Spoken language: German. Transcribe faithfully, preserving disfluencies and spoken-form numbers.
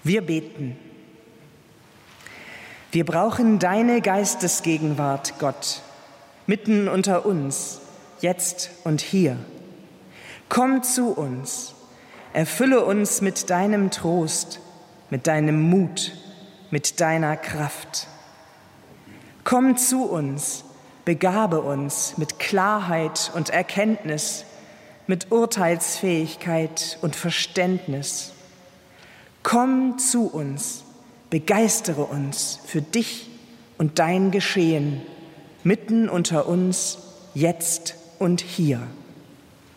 Wir beten. Wir brauchen deine Geistesgegenwart, Gott, mitten unter uns, jetzt und hier. Komm zu uns, erfülle uns mit deinem Trost, mit deinem Mut, mit deiner Kraft. Komm zu uns, begabe uns mit Klarheit und Erkenntnis, mit Urteilsfähigkeit und Verständnis. Komm zu uns, begeistere uns für dich und dein Geschehen, mitten unter uns, jetzt und hier.